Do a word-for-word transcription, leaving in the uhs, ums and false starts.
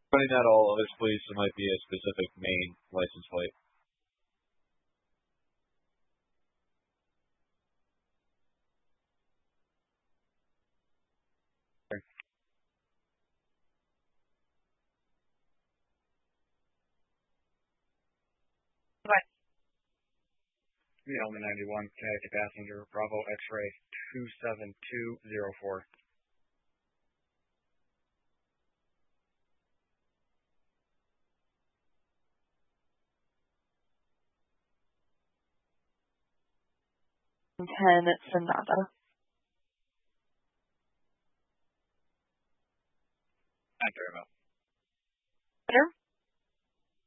Running out all others, please. There might be a specific main license plate. Element ninety-one, Connecticut passenger, Bravo X-ray two seven two zero four. ten Sonata.